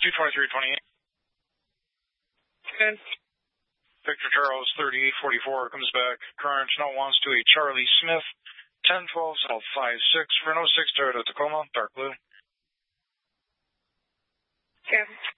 22328. Good. Victor Charles 3844 comes back. Current now wants to a Charlie Smith 1012 South 56 for 06 Toyota Tacoma, dark blue. Good.